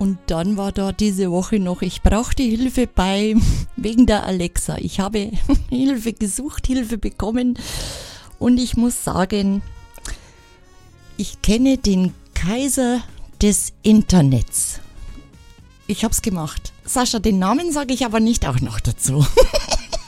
Und dann war da diese Woche noch, ich brauchte Hilfe wegen der Alexa. Ich habe Hilfe gesucht, Hilfe bekommen und ich muss sagen, ich kenne den Kaiser des Internets. Ich hab's gemacht. Sascha, den Namen sage ich aber nicht auch noch dazu.